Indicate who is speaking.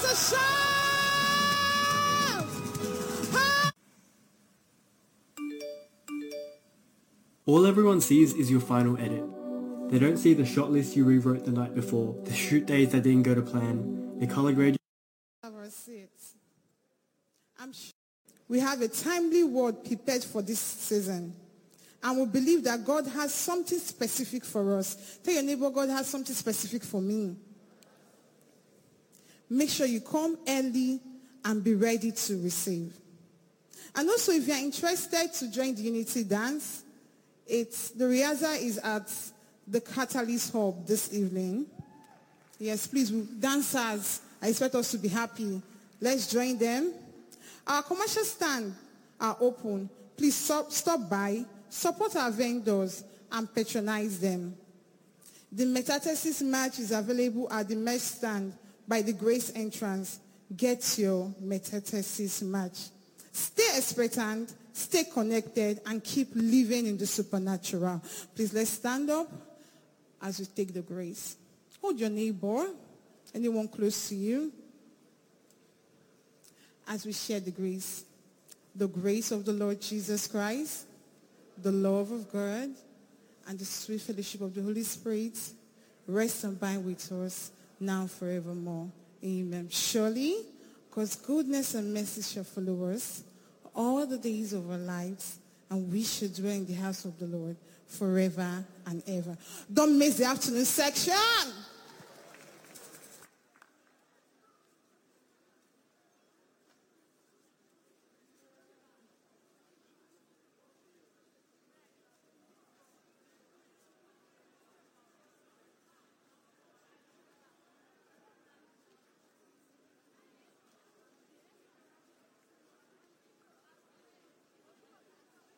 Speaker 1: a shout.
Speaker 2: All everyone sees is your final edit. They don't see the shot list you rewrote the night before, the shoot days that didn't go to plan, the color grade.
Speaker 1: Have our seats. I'm sure we have a timely word prepared for this season. And we believe that God has something specific for us. Tell your neighbor, God has something specific for me. Make sure you come early and be ready to receive. And also, if you are interested to join the Unity Dance, the rehearsal is at the Catalyst Hub this evening. Yes, please, dancers, I expect us to be happy. Let's join them. Our commercial stands are open. Please stop by, support our vendors, and patronize them. The metathesis match is available at the merch stand by the Grace entrance. Get your metathesis match. Stay expectant, stay connected, and keep living in the supernatural. Please, let's stand up as we take the grace. Hold your neighbor, anyone close to you, as we share the grace. The grace of the Lord Jesus Christ, the love of God, and the sweet fellowship of the Holy Spirit rest and abide with us now and forevermore. Amen. Surely, God's goodness and mercy shall follow us all the days of our lives, and we should dwell in the house of the Lord forever and ever. Don't miss the afternoon section.